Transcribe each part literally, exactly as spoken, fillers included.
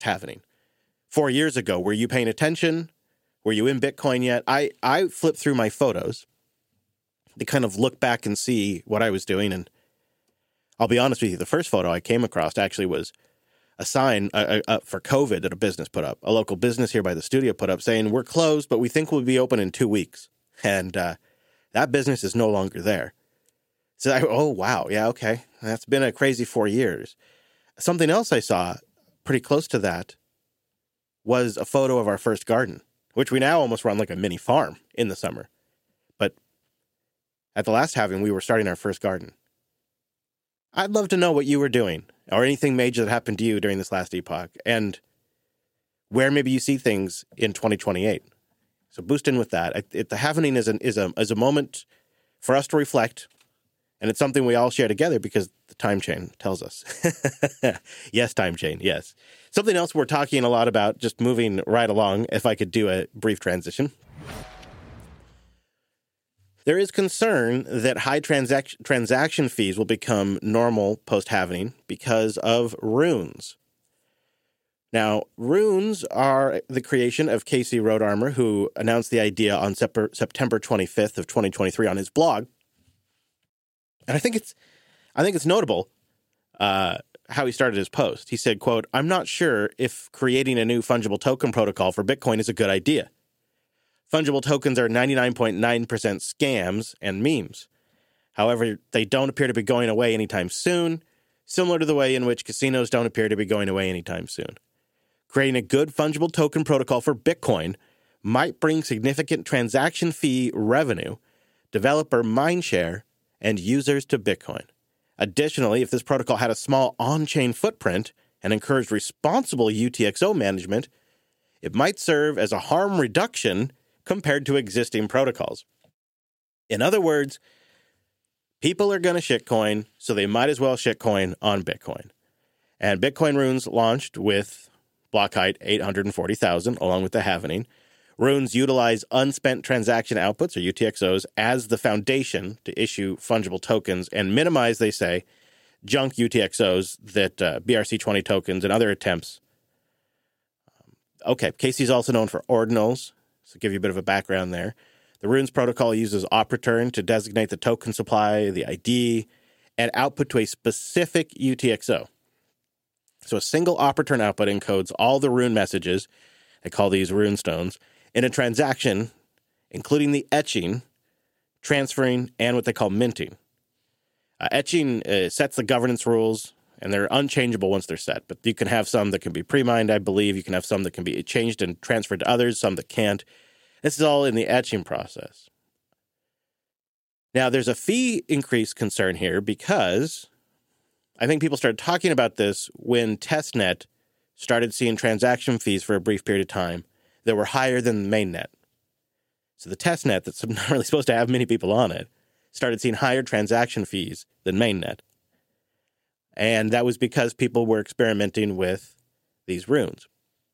post-halvening. Four years ago, were you paying attention? Were you in Bitcoin yet? I, I flipped through my photos to kind of look back and see what I was doing. And I'll be honest with you, the first photo I came across actually was a sign uh, uh, for COVID that a business put up, a local business here by the studio put up saying, we're closed, but we think we'll be open in two weeks. And uh, that business is no longer there. So, I, oh, wow. Yeah, okay. That's been a crazy four years. Something else I saw pretty close to that was a photo of our first garden, which we now almost run like a mini farm in the summer. But at the last halving, we were starting our first garden. I'd love to know what you were doing or anything major that happened to you during this last epoch and where maybe you see things in twenty twenty-eight. So boost in with that. It, it, the halvening is, an, is, a, is a moment for us to reflect, and it's something we all share together because the time chain tells us. Yes, time chain, yes. Something else we're talking a lot about, just moving right along, if I could do a brief transition. There is concern that high transac- transaction fees will become normal post-halvening because of runes. Now, runes are the creation of Casey Rodarmor, who announced the idea on Sep- September twenty-fifth of twenty twenty-three on his blog. And I think it's, I think it's notable uh, how he started his post. He said, quote, "I'm not sure if creating a new fungible token protocol for Bitcoin is a good idea. Fungible tokens are ninety-nine point nine percent scams and memes. However, they don't appear to be going away anytime soon, similar to the way in which casinos don't appear to be going away anytime soon. Creating a good fungible token protocol for Bitcoin might bring significant transaction fee revenue, developer mindshare, and users to Bitcoin. Additionally, if this protocol had a small on-chain footprint and encouraged responsible U T X O management, it might serve as a harm reduction compared to existing protocols. In other words, people are going to shitcoin, so they might as well shitcoin on Bitcoin. And Bitcoin Runes launched with block height eight hundred forty thousand, along with the halvening. Runes utilize unspent transaction outputs, or U T X Os, as the foundation to issue fungible tokens and minimize, they say, junk U T X Os that uh, B R C twenty tokens and other attempts. Um, okay, Casey's also known for ordinals, so give you a bit of a background there. The Runes protocol uses opreturn to designate the token supply, the I D, and output to a specific U T X O. So a single opreturn output encodes all the rune messages, they call these rune stones, in a transaction, including the etching, transferring, and what they call minting. Uh, etching uh, sets the governance rules, and they're unchangeable once they're set. But you can have some that can be pre-mined, I believe. You can have some that can be changed and transferred to others, some that can't. This is all in the etching process. Now, there's a fee increase concern here because I think people started talking about this when testnet started seeing transaction fees for a brief period of time that were higher than the mainnet. So the testnet, that's not really supposed to have many people on it, started seeing higher transaction fees than mainnet. And that was because people were experimenting with these runes.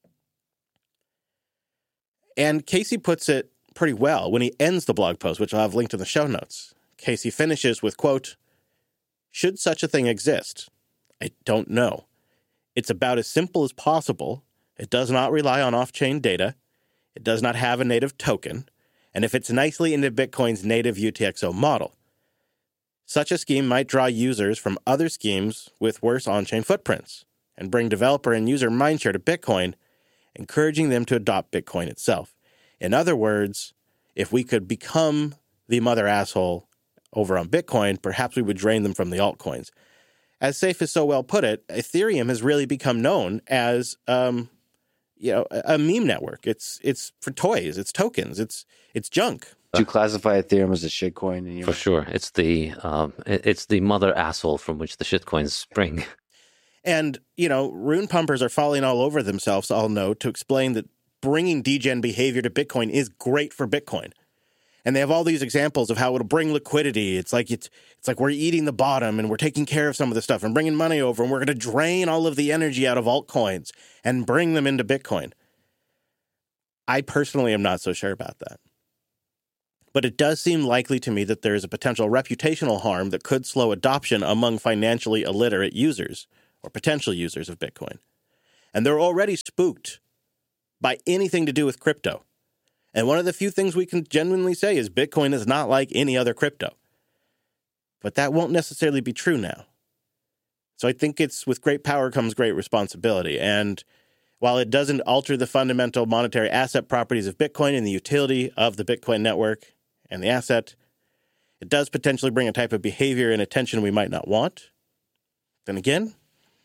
And Casey puts it pretty well when he ends the blog post, which I'll have linked in the show notes. Casey finishes with, quote, "Should such a thing exist? I don't know. It's about as simple as possible. It does not rely on off-chain data. It does not have a native token. And it fits nicely into Bitcoin's native U T X O model. Such a scheme might draw users from other schemes with worse on-chain footprints and bring developer and user mindshare to Bitcoin, encouraging them to adopt Bitcoin itself. In other words, if we could become the mother asshole over on Bitcoin, perhaps we would drain them from the altcoins." As Saif has so well put it, Ethereum has really become known as, um, you know, a, a meme network. It's it's for toys. It's tokens. It's it's junk. Do you classify Ethereum as a shitcoin? In your For sure, it's the um, it- it's the mother asshole from which the shitcoins spring. And, you know, rune pumpers are falling all over themselves, I'll note, to explain that bringing degen behavior to Bitcoin is great for Bitcoin. And they have all these examples of how it'll bring liquidity. It's like it's it's like we're eating the bottom and we're taking care of some of the stuff and bringing money over, and we're going to drain all of the energy out of altcoins and bring them into Bitcoin. I personally am not so sure about that. But it does seem likely to me that there is a potential reputational harm that could slow adoption among financially illiterate users or potential users of Bitcoin. And they're already spooked by anything to do with crypto. And one of the few things we can genuinely say is Bitcoin is not like any other crypto. But that won't necessarily be true now. So I think it's with great power comes great responsibility. And while it doesn't alter the fundamental monetary asset properties of Bitcoin and the utility of the Bitcoin network and the asset, it does potentially bring a type of behavior and attention we might not want. Then again,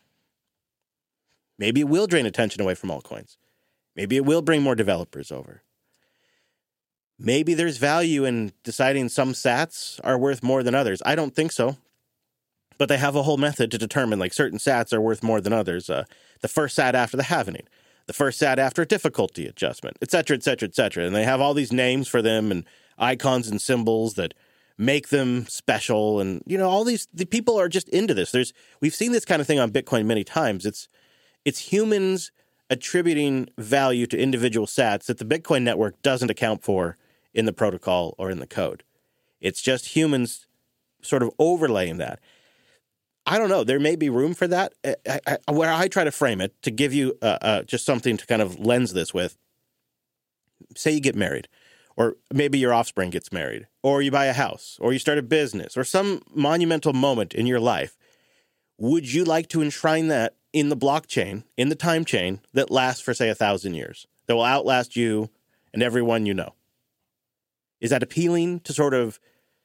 maybe it will drain attention away from altcoins. Maybe it will bring more developers over. Maybe there's value in deciding some sats are worth more than others. I don't think so. But they have a whole method to determine, like, certain sats are worth more than others. Uh, the first sat after the halvening, the first sat after a difficulty adjustment, et cetera, et cetera, et cetera. And they have all these names for them and icons and symbols that make them special. And, you know, all these the people are just into this. There's We've seen this kind of thing on Bitcoin many times. It's it's humans attributing value to individual sats that the Bitcoin network doesn't account for in the protocol or in the code. It's just humans sort of overlaying that. I don't know. There may be room for that. I, I, where I try to frame it to give you uh, uh, just something to kind of lens this with. Say you get married, or maybe your offspring gets married, or you buy a house, or you start a business, or some monumental moment in your life. Would you like to enshrine that in the blockchain, in the time chain that lasts for, say, a thousand years, that will outlast you and everyone you know? Is that appealing to sort of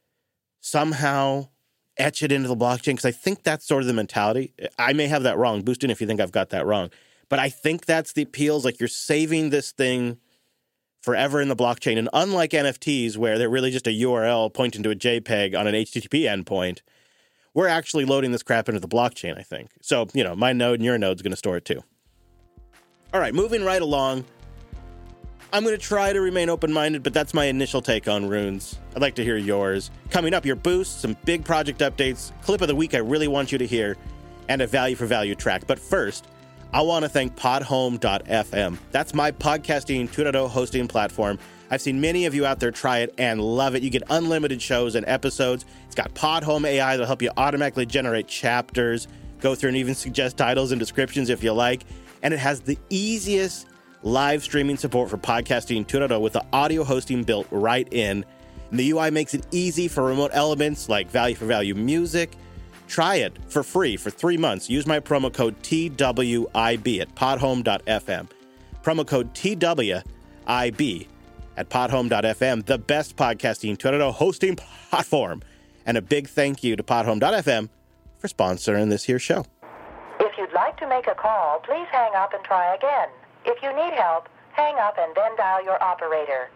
somehow etch it into the blockchain? Because I think that's sort of the mentality. I may have that wrong. Boost in if you think I've got that wrong. But I think that's the appeals. Like, you're saving this thing forever in the blockchain. And unlike N F Ts, where they're really just a U R L pointing to a JPEG on an H T T P endpoint, we're actually loading this crap into the blockchain, I think. So, you know, my node and your node's going to store it too. All right, moving right along. I'm going to try to remain open-minded, but that's my initial take on runes. I'd like to hear yours. Coming up, your boost, some big project updates, clip of the week I really want you to hear, and a value-for-value track. But first, I want to thank podhome dot f m. That's my podcasting two point oh hosting platform. I've seen many of you out there try it and love it. You get unlimited shows and episodes. It's got Podhome A I that'll help you automatically generate chapters, go through and even suggest titles and descriptions if you like. And it has the easiest live streaming support for podcasting two point oh with the audio hosting built right in. And the U I makes it easy for remote elements like value for value music. Try it for free for three months. Use my promo code T W I B at podhome dot f m. Promo code T W I B at podhome dot f m, the best podcasting two point oh hosting platform. And a big thank you to podhome dot f m for sponsoring this here show. If you'd like to make a call, please hang up and try again. If you need help, hang up and then dial your operator.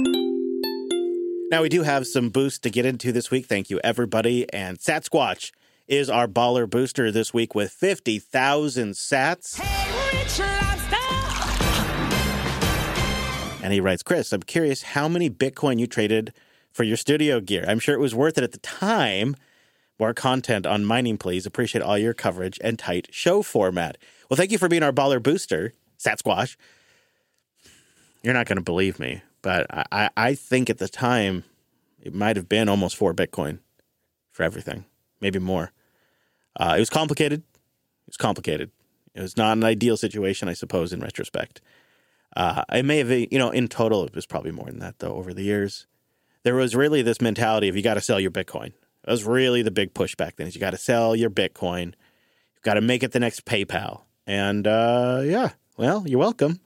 Now, we do have some boosts to get into this week. Thank you, everybody. And Satsquatch is our baller booster this week with fifty thousand sats. Hey, Rich Lobster! And he writes, Chris, I'm curious how many Bitcoin you traded for your studio gear. I'm sure it was worth it at the time. More content on mining, please. Appreciate all your coverage and tight show format. Well, thank you for being our baller booster, Satsquatch. You're not going to believe me, but I, I think at the time it might have been almost four Bitcoin for everything, maybe more. Uh, it was complicated. It was complicated. It was not an ideal situation, I suppose, in retrospect. Uh, I may have, you know, in total, it was probably more than that, though, over the years. There was really this mentality of you got to sell your Bitcoin. That was really the big push back then, is you got to sell your Bitcoin. You've got to make it the next PayPal. And, uh, yeah, well, you're welcome.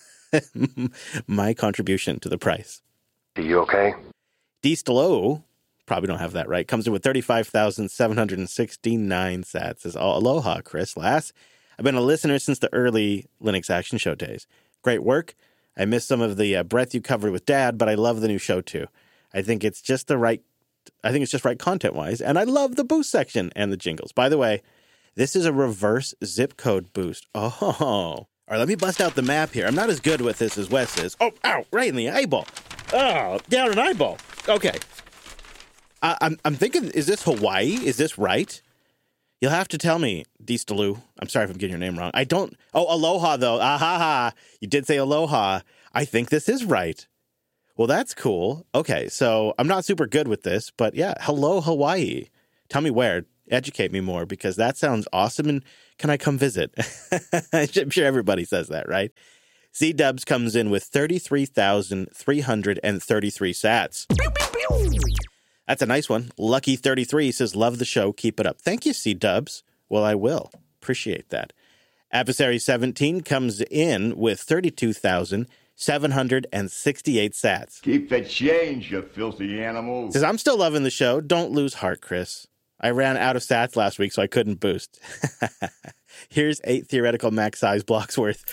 My contribution to the price. Are you okay? D. Stalo, probably don't have that right, comes in with thirty-five thousand seven hundred sixty-nine sats. Says, oh, aloha, Chris Lass. I've been a listener since the early Linux Action Show days. Great work. I missed some of the uh, breadth you covered with Dad, but I love the new show too. I think it's just the right, I think it's just right content-wise, and I love the boost section and the jingles. By the way, this is a reverse zip code boost. Oh, all right, let me bust out the map here. I'm not as good with this as Wes is. Oh, ow, right in the eyeball. Oh, down an eyeball. Okay. I, I'm I'm thinking, is this Hawaii? Is this right? You'll have to tell me, Deestalu. I'm sorry if I'm getting your name wrong. I don't. Oh, aloha, though. Ah, ha, ha. You did say aloha. I think this is right. Well, that's cool. Okay, so I'm not super good with this, but yeah, hello, Hawaii. Tell me where. Educate me more, because that sounds awesome. And can I come visit? I'm sure everybody says that, right? Z-Dubs comes in with thirty-three thousand three hundred thirty-three sats. That's a nice one. Lucky thirty-three says, love the show. Keep it up. Thank you, C-Dubs. Well, I will. Appreciate that. Adversary seventeen comes in with thirty-two thousand seven hundred sixty-eight sats. Keep the change, you filthy animals. Says, I'm still loving the show. Don't lose heart, Chris. I ran out of sats last week, so I couldn't boost. Here's eight theoretical max size blocks worth.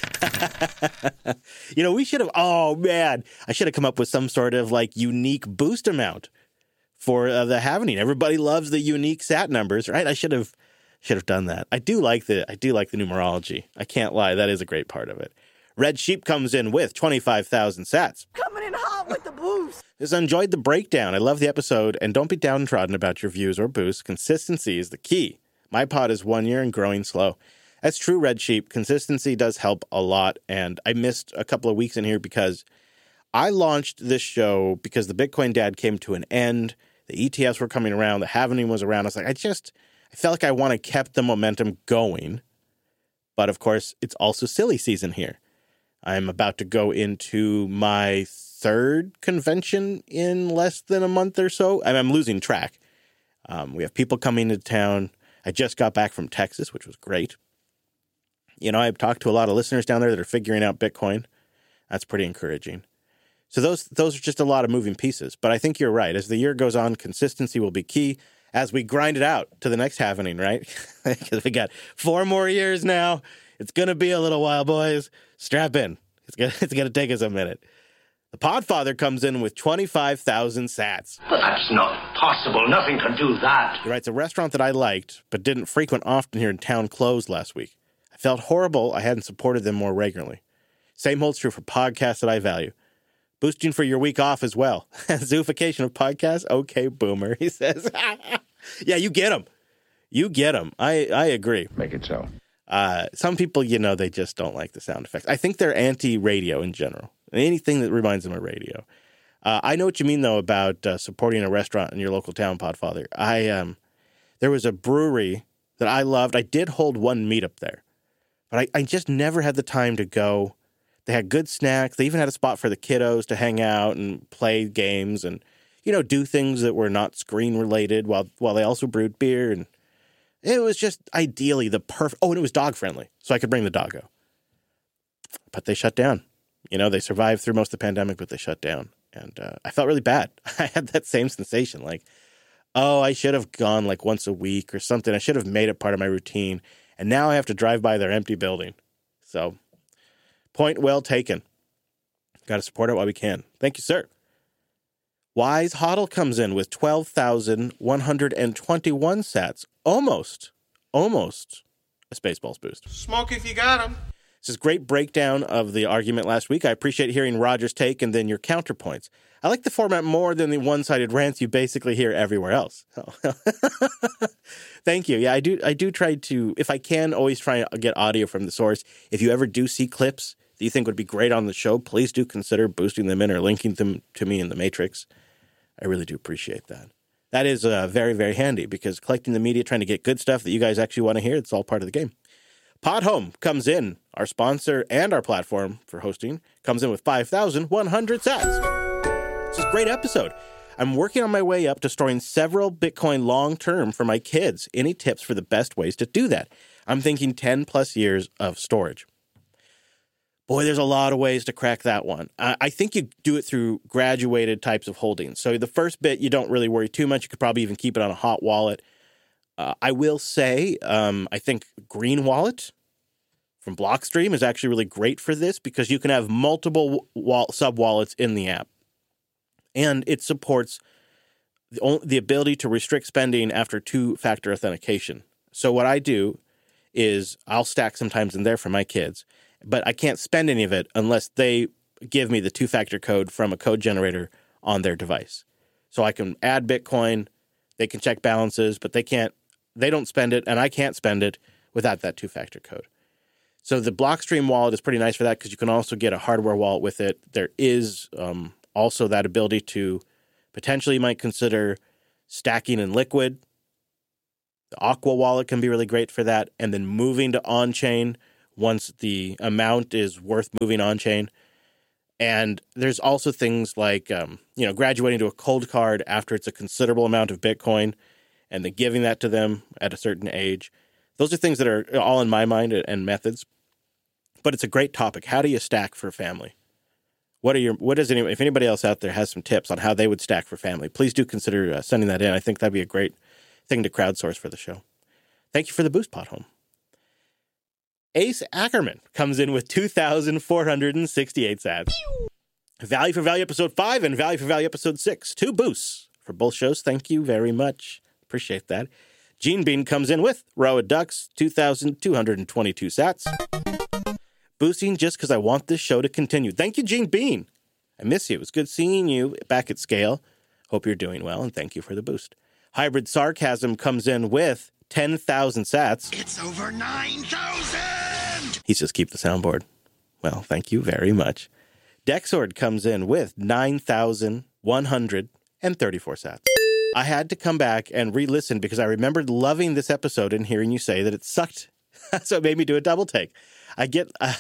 You know, we should have, oh man, I should have come up with some sort of like unique boost amount for uh, the Happening. Everybody loves the unique sat numbers, right? I should have should have done that. I do like the I do like the numerology. I can't lie. That is a great part of it. Red Sheep comes in with twenty-five thousand sats. Coming in hot with the boost. Just enjoyed the breakdown. I love the episode, and don't be downtrodden about your views or boosts. Consistency is the key. My pod is one year and growing slow. That's true, Red Sheep. Consistency does help a lot, and I missed a couple of weeks in here because I launched this show because the Bitcoin Dad came to an end. The E T Fs were coming around. The Halvening was around. I was like, I just, I felt like I want to keep the momentum going. But of course, it's also silly season here. I'm about to go into my third convention in less than a month or so. And I'm losing track. Um, we have people coming to town. I just got back from Texas, which was great. You know, I've talked to a lot of listeners down there that are figuring out Bitcoin. That's pretty encouraging. So those those are just a lot of moving pieces. But I think you're right. As the year goes on, consistency will be key as we grind it out to the next Happening, right? Because we got four more years now. It's going to be a little while, boys. Strap in. It's going it's to take us a minute. The Podfather comes in with twenty-five thousand sats. But that's not possible. Nothing can do that. He writes, a restaurant that I liked but didn't frequent often here in town closed last week. I felt horrible I hadn't supported them more regularly. Same holds true for podcasts that I value. Boosting for your week off as well. Zoofication of podcasts? Okay, boomer, he says. Yeah, you get them. You get them. I, I agree. Make it so. Uh, some people, you know, they just don't like the sound effects. I think they're anti-radio in general. Anything that reminds them of radio. Uh, I know what you mean, though, about uh, supporting a restaurant in your local town, Podfather. I um, there was a brewery that I loved. I did hold one meetup there, but I, I just never had the time to go. They had good snacks. They even had a spot for the kiddos to hang out and play games and, you know, do things that were not screen related while while they also brewed beer. And it was just ideally the perfect. Oh, and it was dog friendly, so I could bring the doggo. But they shut down. You know, they survived through most of the pandemic, but they shut down. And uh, I felt really bad. I had that same sensation, like, oh, I should have gone like once a week or something. I should have made it part of my routine. And now I have to drive by their empty building. So, point well taken. Got to support it while we can. Thank you, sir. Wise Hoddle comes in with twelve thousand one hundred twenty-one sats. Almost, almost a Spaceballs boost. Smoke if you got them. This is a great breakdown of the argument last week. I appreciate hearing Roger's take and then your counterpoints. I like the format more than the one-sided rants you basically hear everywhere else. Thank you. Yeah, I do I do try to, if I can, always try and get audio from the source. If you ever do see clips that you think would be great on the show, please do consider boosting them in or linking them to me in the Matrix. I really do appreciate that. That is uh, very, very handy because collecting the media, trying to get good stuff that you guys actually want to hear, it's all part of the game. Podhome comes in, our sponsor and our platform for hosting, comes in with five thousand one hundred sats. This is a great episode. I'm working on my way up to storing several Bitcoin long-term for my kids. Any tips for the best ways to do that? I'm thinking ten plus years of storage. Boy, there's a lot of ways to crack that one. I, I think you do it through graduated types of holdings. So the first bit, you don't really worry too much. You could probably even keep it on a hot wallet. Uh, I will say, um, I think Green Wallet from Blockstream is actually really great for this because you can have multiple wall- sub-wallets in the app. And it supports the, only, the ability to restrict spending after two-factor authentication. So what I do is I'll stack sometimes in there for my kids, but I can't spend any of it unless they give me the two-factor code from a code generator on their device. So I can add Bitcoin, they can check balances, but they can't, they don't spend it, and I can't spend it without that two-factor code. So the Blockstream wallet is pretty nice for that because you can also get a hardware wallet with it. There is um, also that ability to potentially you might consider stacking in Liquid. The Aqua wallet can be really great for that. And then moving to on-chain once the amount is worth moving on-chain. And there's also things like, um, you know, graduating to a cold card after it's a considerable amount of Bitcoin and then giving that to them at a certain age. Those are things that are all in my mind and methods. But it's a great topic. How do you stack for family? What are your, what does any, if anybody else out there has some tips on how they would stack for family, please do consider uh, sending that in. I think that'd be a great thing to crowdsource for the show. Thank you for the boost, Pothome. Ace Ackerman comes in with two thousand four hundred sixty-eight sats. Value for Value episode five and Value for Value episode six. Two boosts for both shows. Thank you very much. Appreciate that. Gene Bean comes in with Roa Ducks, two thousand two hundred twenty-two sats. Boosting just because I want this show to continue. Thank you, Gene Bean. I miss you. It was good seeing you back at scale. Hope you're doing well, and thank you for the boost. Hybrid Sarcasm comes in with ten thousand sats. It's over nine thousand! He says, keep the soundboard. Well, thank you very much. Dexord comes in with nine thousand one hundred thirty-four sats. I had to come back and re-listen because I remembered loving this episode and hearing you say that it sucked. So it made me do a double take. I get uh,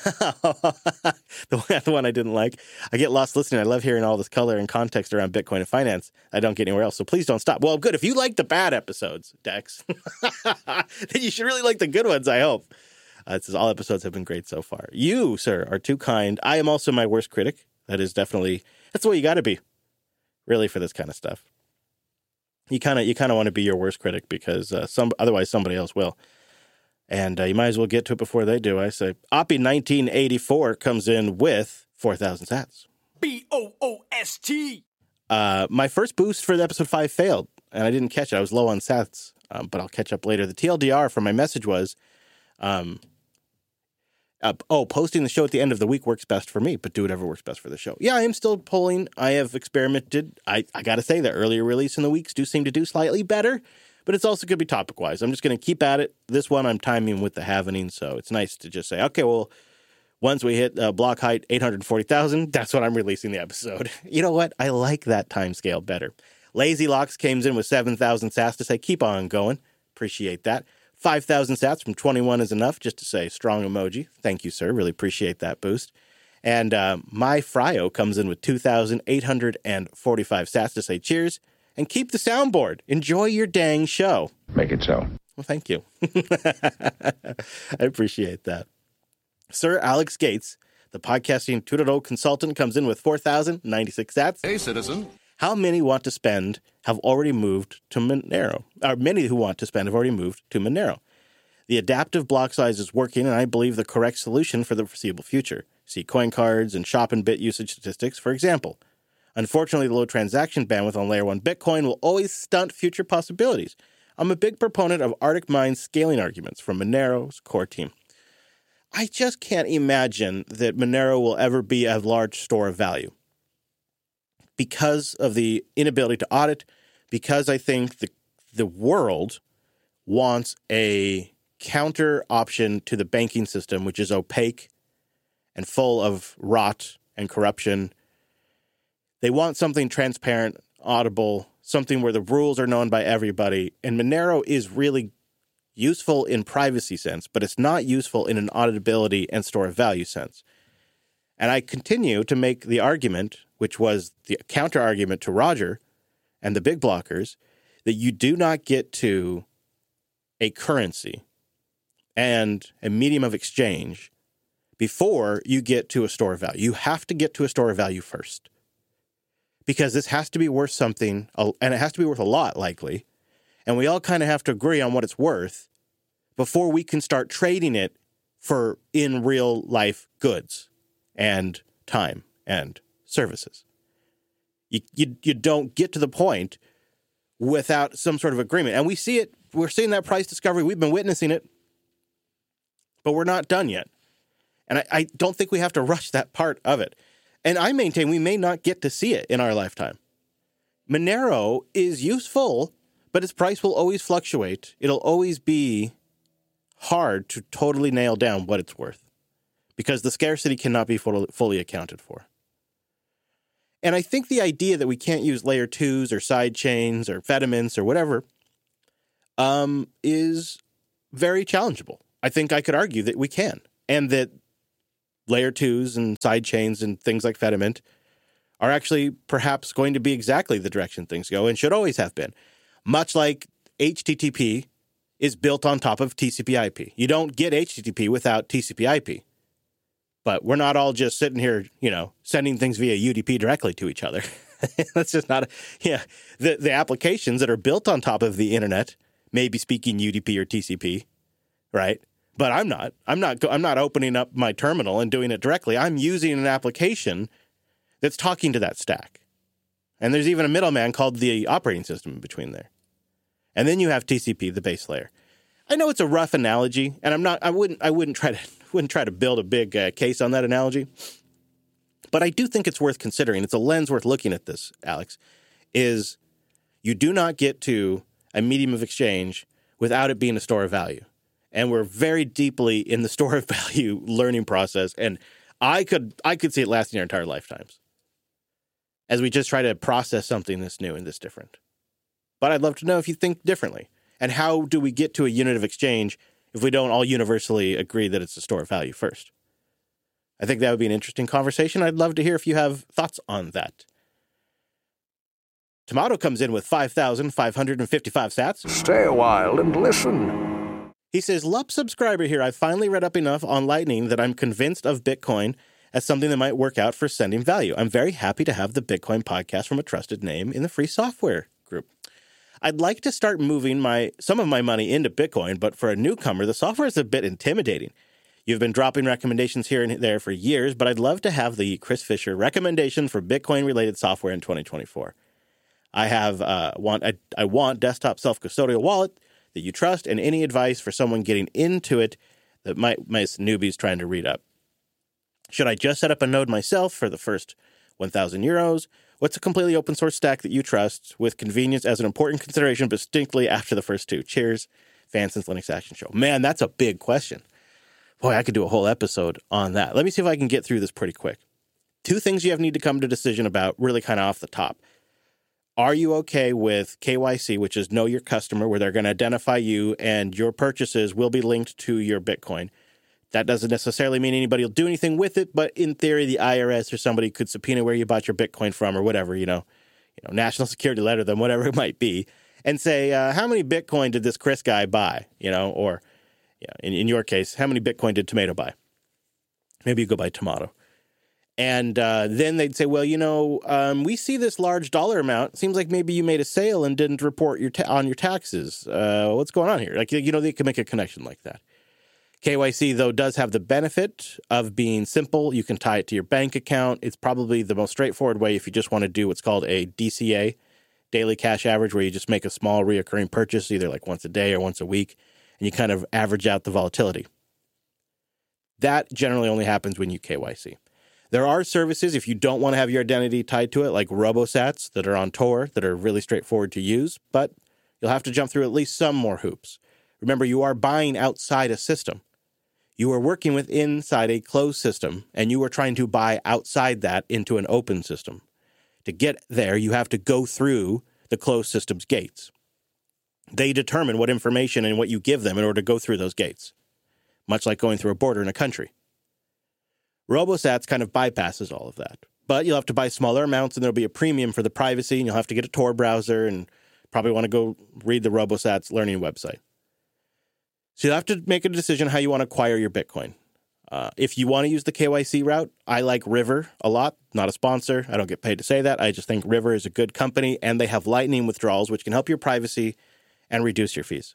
the, one, the one I didn't like. I get lost listening. I love hearing all this color and context around Bitcoin and finance. I don't get anywhere else. So please don't stop. Well, good. If you like the bad episodes, Dex, then you should really like the good ones, I hope. Uh, it says all episodes have been great so far. You, sir, are too kind. I am also my worst critic. That is definitely, that's the way you got to be, really, for this kind of stuff. You kind of you kind of want to be your worst critic because uh, some otherwise somebody else will. And uh, you might as well get to it before they do. I say, Oppie nineteen eighty-four comes in with four thousand sats. B O O S T. Uh, my first boost for the episode five failed, and I didn't catch it. I was low on sats, um, but I'll catch up later. The T L D R for my message was, um, uh, oh, posting the show at the end of the week works best for me, but do whatever works best for the show. Yeah, I am still polling. I have experimented. I, I got to say, the earlier release in the weeks do seem to do slightly better. But it's also going to be topic-wise. I'm just going to keep at it. This one I'm timing with the halvening, so it's nice to just say, okay, well, once we hit uh, block height eight hundred forty thousand, that's when I'm releasing the episode. You know what? I like that time scale better. Lazy Locks came in with seven thousand sats to say, keep on going. Appreciate that. five thousand sats from twenty-one is enough just to say strong emoji. Thank you, sir. Really appreciate that boost. And uh, My Fryo comes in with two thousand eight hundred forty-five sats to say cheers. And keep the soundboard. Enjoy your dang show. Make it so. Well, thank you. I appreciate that. Sir Alex Gates, the podcasting two point oh consultant, comes in with four thousand ninety-six sats. Hey, citizen. How many want to spend have already moved to Monero? Or many who want to spend have already moved to Monero. The adaptive block size is working, and I believe the correct solution for the foreseeable future. See coin cards and shop and bit usage statistics, for example. Unfortunately, the low transaction bandwidth on Layer one Bitcoin will always stunt future possibilities. I'm a big proponent of Arctic Mind's scaling arguments from Monero's core team. I just can't imagine that Monero will ever be a large store of value because of the inability to audit, because I think the, the world wants a counter option to the banking system, which is opaque and full of rot and corruption. They want something transparent, audible, something where the rules are known by everybody. And Monero is really useful in privacy sense, but it's not useful in an auditability and store of value sense. And I continue to make the argument, which was the counter argument to Roger and the big blockers, that you do not get to a currency and a medium of exchange before you get to a store of value. You have to get to a store of value first. Because this has to be worth something, and it has to be worth a lot, likely. And we all kind of have to agree on what it's worth before we can start trading it for in real life goods and time and services. You, you, you don't get to the point without some sort of agreement. And we see it. We're seeing that price discovery. We've been witnessing it. But we're not done yet. And I, I don't think we have to rush that part of it. And I maintain we may not get to see it in our lifetime. Monero is useful, but its price will always fluctuate. It'll always be hard to totally nail down what it's worth because the scarcity cannot be fully accounted for. And I think the idea that we can't use layer twos or side chains or Fedimints or whatever um, is very challengeable. I think I could argue that we can, and that layer twos and side chains and things like Fedimint are actually perhaps going to be exactly the direction things go and should always have been. Much like H T T P is built on top of T C P I P. You don't get H T T P without T C P I P. But we're not all just sitting here, you know, sending things via U D P directly to each other. That's just not, a, yeah. The, the applications that are built on top of the internet may be speaking U D P or T C P, right? But I'm not. I'm not. I'm not opening up my terminal and doing it directly. I'm using an application that's talking to that stack. And there's even a middleman called the operating system in between there. And then you have T C P, the base layer. I know it's a rough analogy, and I'm not. I wouldn't. I wouldn't try to. Wouldn't try to build a big uh, case on that analogy. But I do think it's worth considering. It's a lens worth looking at this, Alex. Is you do not get to a medium of exchange without it being a store of value. And we're very deeply in the store of value learning process. And I could I could see it lasting our entire lifetimes as we just try to process something that's new and this different. But I'd love to know if you think differently. And how do we get to a unit of exchange if we don't all universally agree that it's a store of value first? I think that would be an interesting conversation. I'd love to hear if you have thoughts on that. Tomato comes in with five thousand five hundred fifty-five sats. Stay a while and listen. He says, L U P subscriber here. I finally read up enough on Lightning that I'm convinced of Bitcoin as something that might work out for sending value. I'm very happy to have the Bitcoin podcast from a trusted name in the free software group. I'd like to start moving my some of my money into Bitcoin, but for a newcomer, the software is a bit intimidating. You've been dropping recommendations here and there for years, but I'd love to have the Chris Fisher recommendation for Bitcoin-related software in twenty twenty-four. I have uh, want I, I want desktop self-custodial wallet that you trust, and any advice for someone getting into it that might my newbies trying to read up. Should I just set up a node myself for the first one thousand euros? What's a completely open source stack that you trust with convenience as an important consideration, but distinctly after the first two? Cheers, Fans Since Linux Action Show. Man, that's a big question. Boy, I could do a whole episode on that. Let me see if I can get through this pretty quick. Two things you have need to come to a decision about, really kind of off the top. Are you okay with K Y C, which is know your customer, where they're going to identify you and your purchases will be linked to your Bitcoin? That doesn't necessarily mean anybody will do anything with it, but in theory, the I R S or somebody could subpoena where you bought your Bitcoin from or whatever, you know, you know, national security letter them, whatever it might be, and say, uh, how many Bitcoin did this Chris guy buy, you know, or yeah, in, in your case, how many Bitcoin did Tomato buy? Maybe you go buy Tomato. And uh, then they'd say, well, you know, um, we see this large dollar amount. Seems like maybe you made a sale and didn't report your ta- on your taxes. Uh, what's going on here? Like, you know, they can make a connection like that. K Y C, though, does have the benefit of being simple. You can tie it to your bank account. It's probably the most straightforward way if you just want to do what's called a D C A, daily cash average, where you just make a small reoccurring purchase, either like once a day or once a week, and you kind of average out the volatility. That generally only happens when you K Y C. There are services, if you don't want to have your identity tied to it, like RoboSats that are on Tor that are really straightforward to use, but you'll have to jump through at least some more hoops. Remember, you are buying outside a system. You are working with inside a closed system, and you are trying to buy outside that into an open system. To get there, you have to go through the closed system's gates. They determine what information and what you give them in order to go through those gates, much like going through a border in a country. RoboSats kind of bypasses all of that, but you'll have to buy smaller amounts, and there'll be a premium for the privacy, and you'll have to get a Tor browser and probably want to go read the RoboSats learning website. So you'll have to make a decision how you want to acquire your Bitcoin. Uh, if you want to use the K Y C route, I like River a lot. Not a sponsor. I don't get paid to say that. I just think River is a good company, and they have Lightning withdrawals, which can help your privacy and reduce your fees.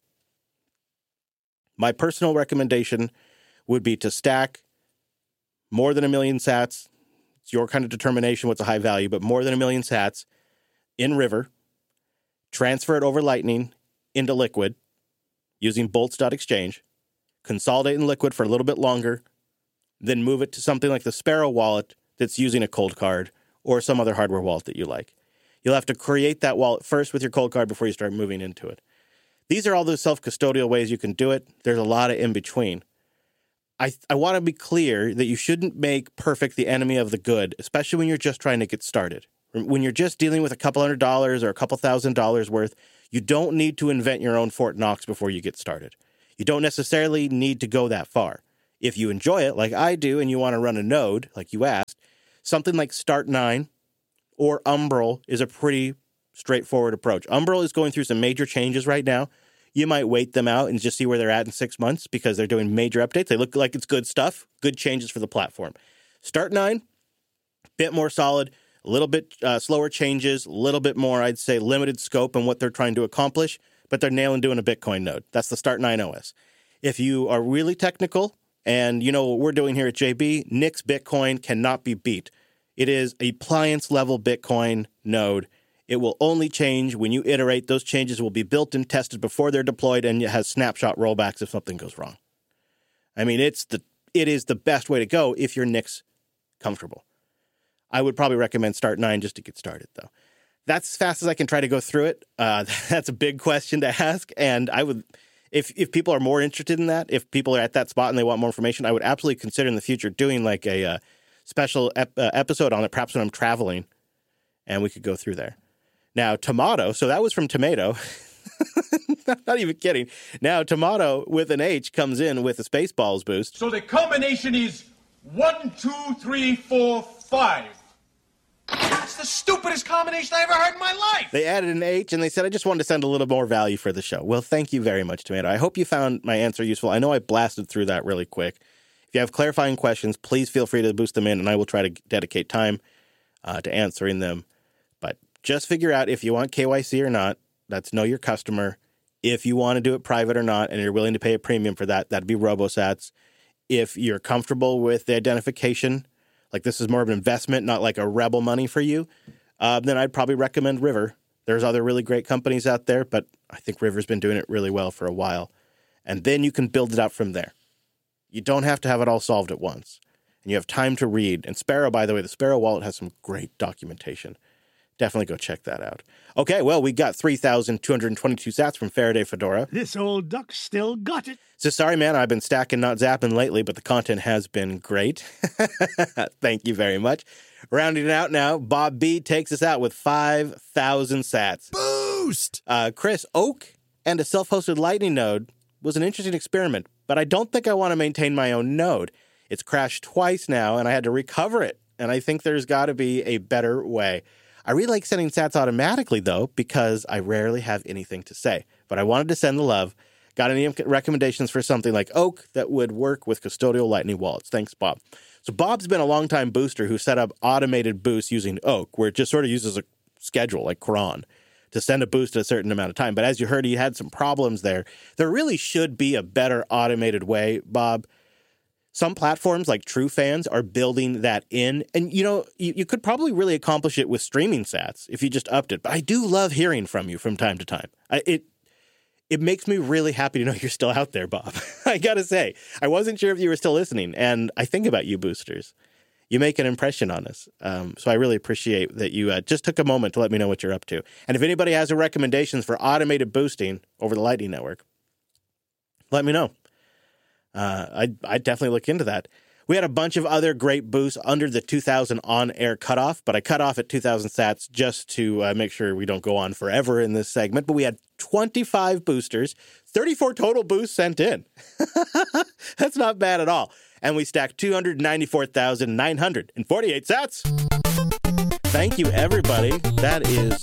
My personal recommendation would be to stack more than a million sats. It's your kind of determination what's a high value, but more than a million sats in River, transfer it over Lightning into Liquid using bolts dot exchange, consolidate in Liquid for a little bit longer, then move it to something like the Sparrow wallet that's using a cold card or some other hardware wallet that you like. You'll have to create that wallet first with your cold card before you start moving into it. These are all the self-custodial ways you can do it. There's a lot of in between. I I want to be clear that you shouldn't make perfect the enemy of the good, especially when you're just trying to get started. When you're just dealing with a couple hundred dollars or a couple thousand dollars worth, You don't need to invent your own Fort Knox before you get started. You don't necessarily need to go that far. If you enjoy it, like I do, and you want to run a node, like you asked, something like Start nine or Umbrel is a pretty straightforward approach. Umbrel is going through some major changes right now. You might wait them out and just see where they're at in six months because they're doing major updates. They look like it's good stuff, good changes for the platform. Start nine, bit more solid, a little bit uh, slower changes, a little bit more, I'd say, limited scope in what they're trying to accomplish, but they're nailing doing a Bitcoin node. That's the Start nine O S. If you are really technical, and you know what we're doing here at J B, Nix Bitcoin cannot be beat. It is a appliance-level Bitcoin node. It will only change when you iterate. Those changes will be built and tested before they're deployed, and it has snapshot rollbacks if something goes wrong. I mean, it's the it is the best way to go if you're Nix comfortable. I would probably recommend Start nine just to get started, though. That's as fast as I can try to go through it. Uh, that's a big question to ask, and I would, if if people are more interested in that, if people are at that spot and they want more information, I would absolutely consider in the future doing like a uh, special ep- uh, episode on it, perhaps when I'm traveling, and we could go through there. Now, Tomato, so that was from Tomato. Not even kidding. Now, Tomato with an H comes in with a Spaceballs boost. So the combination is one, two, three, four, five. That's the stupidest combination I ever heard in my life. They added an H, and they said, I just wanted to send a little more value for the show. Well, thank you very much, Tomato. I hope you found my answer useful. I know I blasted through that really quick. If you have clarifying questions, please feel free to boost them in, and I will try to dedicate time uh, to answering them. But just figure out if you want K Y C or not. That's know your customer. If you want to do it private or not, and you're willing to pay a premium for that, that'd be RoboSats. If you're comfortable with the identification, like this is more of an investment, not like a rebel money for you, uh, then I'd probably recommend River. There's other really great companies out there, but I think River's been doing it really well for a while. And then you can build it out from there. You don't have to have it all solved at once. And you have time to read. And Sparrow, by the way, the Sparrow wallet has some great documentation. Definitely go check that out. Okay, well, we got three thousand two hundred twenty-two sats from Faraday Fedora. This old duck still got it. So sorry, man, I've been stacking, not zapping lately, but the content has been great. Thank you very much. Rounding it out now, Bob B takes us out with five thousand sats. Boost! Uh, Chris, Oak and a self-hosted Lightning node was an interesting experiment, but I don't think I want to maintain my own node. It's crashed twice now, and I had to recover it, and I think there's got to be a better way. I really like sending sats automatically, though, because I rarely have anything to say. But I wanted to send the love. Got any recommendations for something like Oak that would work with custodial Lightning wallets? Thanks, Bob. So Bob's been a longtime booster who set up automated boosts using Oak, where it just sort of uses a schedule like Cron to send a boost at a certain amount of time. But as you heard, he had some problems there. There really should be a better automated way, Bob. Some platforms like TrueFans are building that in. And, you know, you, you could probably really accomplish it with streaming sats if you just upped it. But I do love hearing from you from time to time. I, it it makes me really happy to know you're still out there, Bob. I got to say, I wasn't sure if you were still listening. And I think about you boosters. You make an impression on us. Um, so I really appreciate that you uh, just took a moment to let me know what you're up to. And if anybody has any recommendations for automated boosting over the Lightning Network, let me know. Uh, I'd, I'd definitely look into that. We had a bunch of other great boosts under the two thousand on-air cutoff, but I cut off at two thousand sats just to uh, make sure we don't go on forever in this segment. But we had twenty-five boosters, thirty-four total boosts sent in. That's not bad at all. And we stacked two hundred ninety-four thousand nine hundred forty-eight sats. Thank you, everybody. That is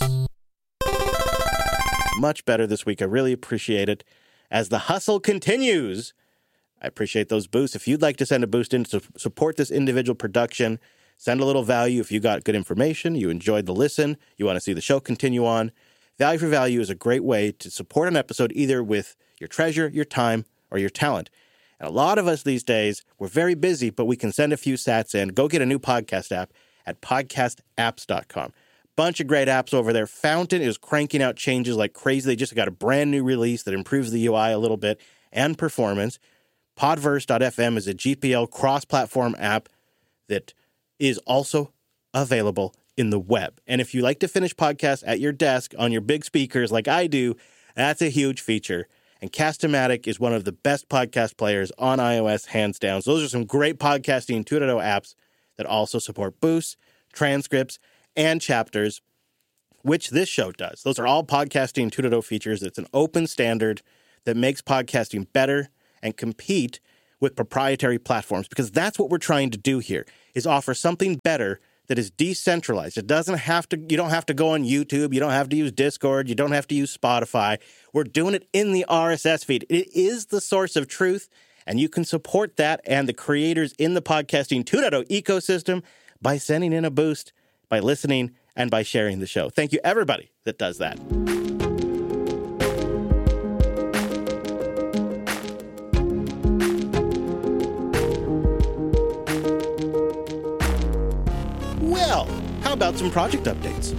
much better this week. I really appreciate it. As the hustle continues, I appreciate those boosts. If you'd like to send a boost in to support this individual production, send a little value. If you got good information, you enjoyed the listen, you want to see the show continue on, Value for Value is a great way to support an episode either with your treasure, your time, or your talent. And a lot of us these days, we're very busy, but we can send a few sats in. Go get a new podcast app at podcast apps dot com. Bunch of great apps over there. Fountain is cranking out changes like crazy. They just got a brand new release that improves the U I a little bit and performance. Podverse dot f m is a G P L cross-platform app that is also available in the web. And if you like to finish podcasts at your desk on your big speakers like I do, that's a huge feature. And Cast-O-Matic is one of the best podcast players on iOS, hands down. So those are some great podcasting two point oh apps that also support boosts, transcripts, and chapters. which this show does. Those are all Podcasting two point oh features. It's an open standard that makes podcasting better and compete with proprietary platforms, because that's what we're trying to do here, is offer something better that is decentralized. It doesn't have to, you don't have to go on YouTube. You don't have to use Discord. You don't have to use Spotify. We're doing it in the R S S feed. It is the source of truth, and you can support that and the creators in the Podcasting two point oh ecosystem by sending in a boost, by listening, and by sharing the show. Thank you, everybody that does that. Well, how about some project updates?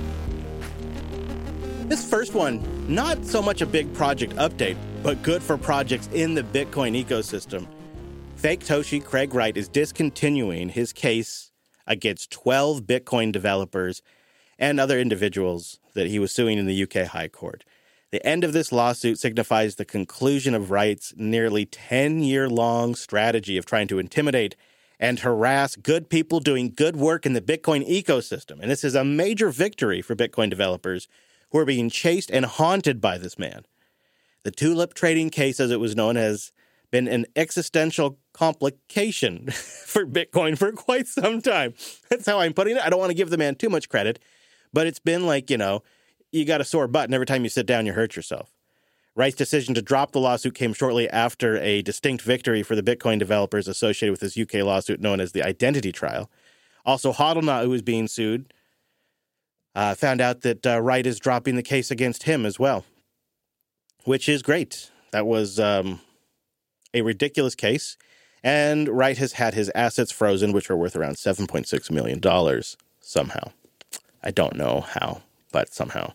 This first one, not so much a big project update, but good for projects in the Bitcoin ecosystem. Fake Toshi Craig Wright is discontinuing his case against twelve Bitcoin developers and other individuals that he was suing in the U K High Court. The end of this lawsuit signifies the conclusion of Wright's nearly ten-year-long strategy of trying to intimidate and harass good people doing good work in the Bitcoin ecosystem. And this is a major victory for Bitcoin developers who are being chased and haunted by this man. The tulip trading case, as it was known, has been an existential complication for Bitcoin for quite some time. That's how I'm putting it. I don't want to give the man too much credit, but it's been like, you know, you got a sore button every time you sit down, you hurt yourself. Wright's decision to drop the lawsuit came shortly after a distinct victory for the Bitcoin developers associated with this U K lawsuit known as the Identity Trial. Also, Hodlnaut, who was being sued, uh, found out that uh, Wright is dropping the case against him as well, which is great. That was um, a ridiculous case, and Wright has had his assets frozen, which are worth around seven point six million dollars somehow. I don't know how, but somehow.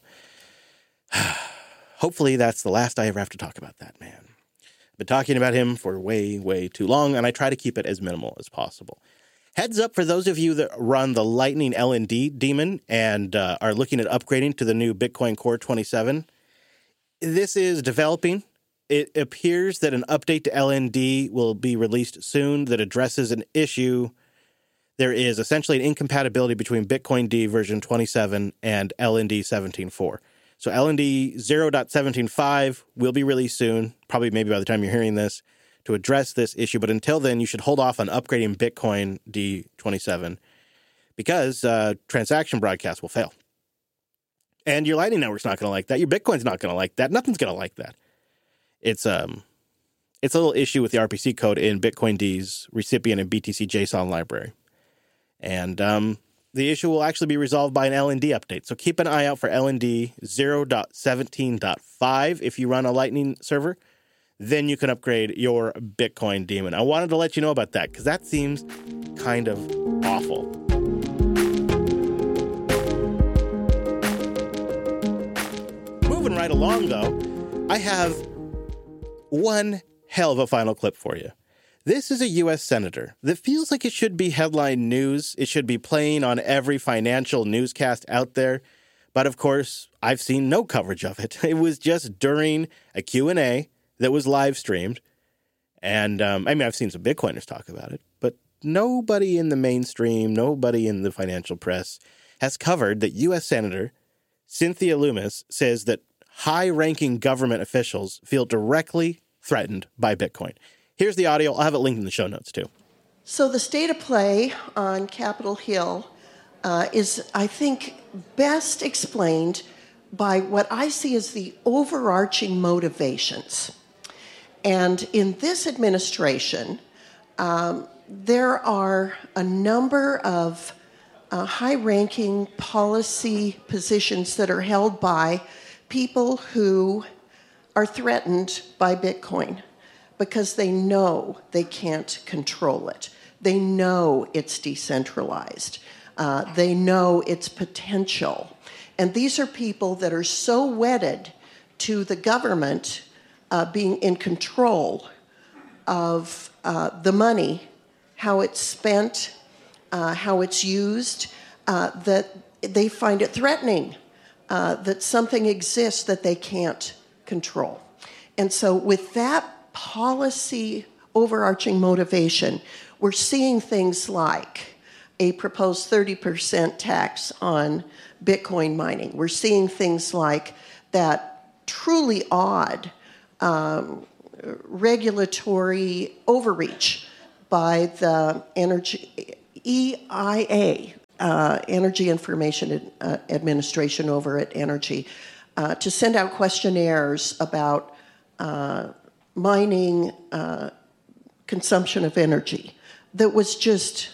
Hopefully that's the last I ever have to talk about that man. I've been talking about him for way, way too long, and I try to keep it as minimal as possible. Heads up for those of you that run the Lightning L N D daemon and uh, are looking at upgrading to the new Bitcoin Core twenty-seven. This is developing. It appears that an update to L N D will be released soon that addresses an issue. There is essentially an incompatibility between Bitcoin D version twenty-seven and L N D seventeen point four. So L N D zero point seventeen point five will be released soon, probably maybe by the time you're hearing this, to address this issue. But until then, you should hold off on upgrading Bitcoin D twenty-seven because uh, transaction broadcast will fail. And your Lightning Network's not going to like that. Your Bitcoin's not going to like that. Nothing's going to like that. It's um, it's a little issue with the R P C code in Bitcoin D's recipient and B T C JSON library. And um, the issue will actually be resolved by an L N D update. So keep an eye out for L N D zero point seventeen point five if you run a Lightning server. Then you can upgrade your Bitcoin daemon. I wanted to let you know about that because that seems kind of awful. Moving right along, though, I have one hell of a final clip for you. This is a U S senator that feels like it should be headline news. It should be playing on every financial newscast out there. But of course, I've seen no coverage of it. It was just during a Q and A that was live streamed. And um, I mean, I've seen some Bitcoiners talk about it, but nobody in the mainstream, nobody in the financial press has covered that U S Senator Cynthia Lummis says that high-ranking government officials feel directly threatened by Bitcoin. Here's the audio. I'll have it linked in the show notes, too. So the state of play on Capitol Hill uh, is, I think, best explained by what I see as the overarching motivations. And in this administration, um, there are a number of uh, high-ranking policy positions that are held by people who are threatened by Bitcoin, because they know they can't control it. They know it's decentralized. Uh, they know its potential. And these are people that are so wedded to the government uh, being in control of uh, the money, how it's spent, uh, how it's used, uh, that they find it threatening uh, that something exists that they can't control. And so with that policy overarching motivation, we're seeing things like a proposed thirty percent tax on Bitcoin mining. We're seeing things like that truly odd um, regulatory overreach by the energy E I A, uh, Energy Information Ad, uh, Administration over at Energy, uh, to send out questionnaires about uh, mining uh, consumption of energy that was just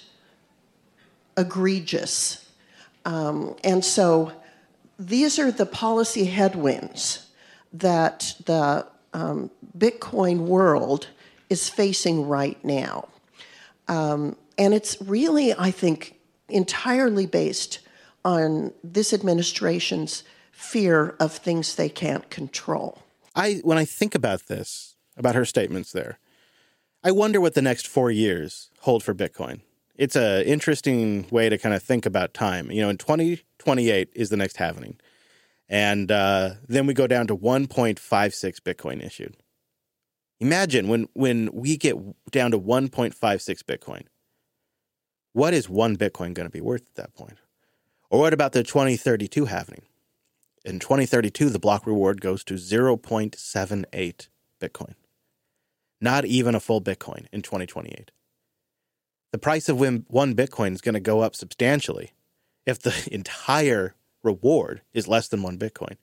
egregious. Um, and so these are the policy headwinds that the um, Bitcoin world is facing right now. Um, and it's really, I think, entirely based on this administration's fear of things they can't control. I, when I think about this, about her statements there, I wonder what the next four years hold for Bitcoin. It's an interesting way to kind of think about time. You know, in twenty twenty-eight is the next halvening. And uh, then we go down to one point five six Bitcoin issued. Imagine when, when we get down to one point five six Bitcoin, what is one Bitcoin going to be worth at that point? Or what about the twenty thirty-two halvening? In twenty thirty-two, the block reward goes to zero point seven eight Bitcoin. Not even a full Bitcoin in twenty twenty-eight. The price of one Bitcoin is going to go up substantially if the entire reward is less than one Bitcoin.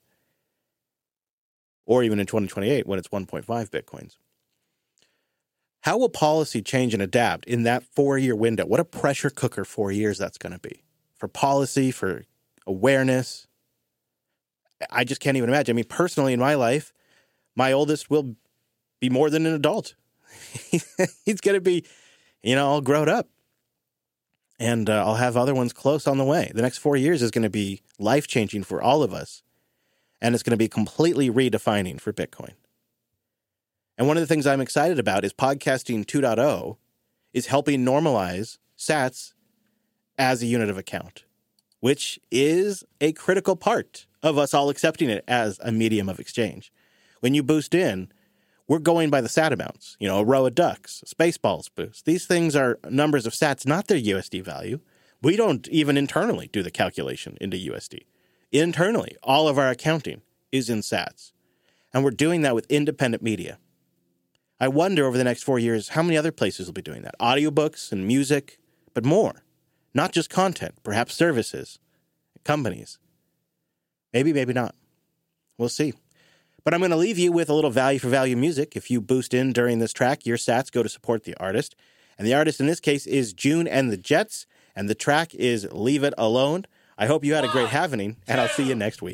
Or even in twenty twenty-eight when it's one point five Bitcoins. How will policy change and adapt in that four-year window? What a pressure cooker four years that's going to be. For policy, for awareness. I just can't even imagine. I mean, personally in my life, my oldest will be more than an adult. He's going to be, you know, all grown up. And uh, I'll have other ones close on the way. The next four years is going to be life-changing for all of us. And it's going to be completely redefining for Bitcoin. And one of the things I'm excited about is podcasting two point oh is helping normalize sats as a unit of account, which is a critical part of us all accepting it as a medium of exchange. When you boost in, we're going by the sat amounts. You know, a row of ducks, Spaceballs boost. These things are numbers of sats, not their U S D value. We don't even internally do the calculation into U S D. Internally, all of our accounting is in sats. And we're doing that with independent media. I wonder over the next four years how many other places will be doing that. Audiobooks and music, but more. Not just content, perhaps services, companies. Maybe, maybe not. We'll see. But I'm going to leave you with a little value for value music. If you boost in during this track, your sats go to support the artist. And the artist in this case is June and the Jets. And the track is Leave It Alone. I hope you had a great halvening, and I'll see you next week.